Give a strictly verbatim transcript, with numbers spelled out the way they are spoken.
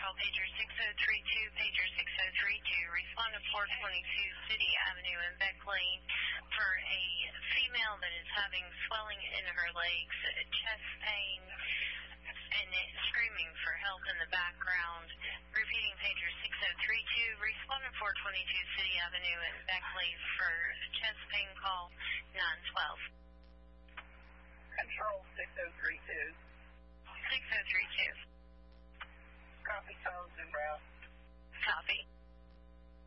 call pager six oh three two, pager six oh three two. Respond to four twenty-two City Avenue in Beckley for a female that is having swelling in her legs, chest pain, and screaming for help in the background. Repeating pager six oh three two. Respond to four twenty-two City Avenue in Beckley for chest pain call nine twelve.